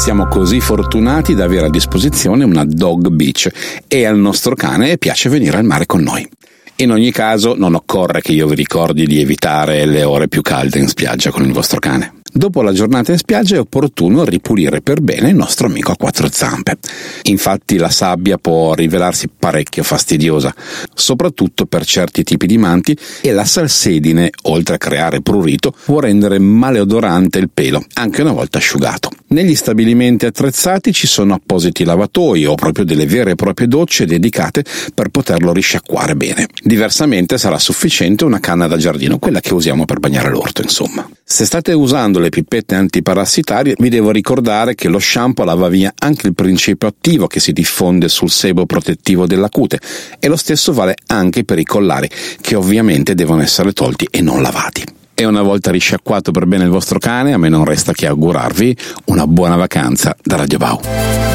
Siamo così fortunati da avere a disposizione una dog beach e al nostro cane piace venire al mare con noi. In ogni caso non occorre che io vi ricordi di evitare le ore più calde in spiaggia con il vostro cane. Dopo la giornata in spiaggia è opportuno ripulire per bene il nostro amico a quattro zampe. Infatti la sabbia può rivelarsi parecchio fastidiosa, soprattutto per certi tipi di manti, e la salsedine, oltre a creare prurito, può rendere maleodorante il pelo, anche una volta asciugato. Negli stabilimenti attrezzati ci sono appositi lavatoi o proprio delle vere e proprie docce dedicate per poterlo risciacquare bene. Diversamente sarà sufficiente una canna da giardino, quella che usiamo per bagnare l'orto, insomma. Se state usando le pipette antiparassitarie, vi devo ricordare che lo shampoo lava via anche il principio attivo che si diffonde sul sebo protettivo della cute, e lo stesso vale anche per i collari, che ovviamente devono essere tolti e non lavati. E una volta risciacquato per bene il vostro cane, a me non resta che augurarvi una buona vacanza da Radio Bau.